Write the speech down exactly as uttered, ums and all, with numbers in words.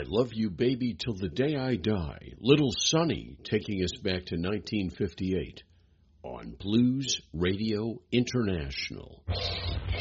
I Love You Baby Till the Day I Die, Little Sonny taking us back to nineteen fifty-eight on Blues Radio International.